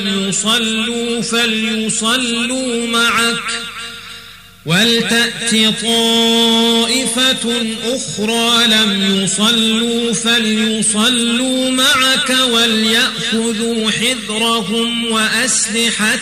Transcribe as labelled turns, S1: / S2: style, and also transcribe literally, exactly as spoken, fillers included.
S1: يصلوا فليصلوا معك ولتأت طائفة أخرى لم يصلوا فليصلوا معك وليأخذوا حذرهم وأسلحتهم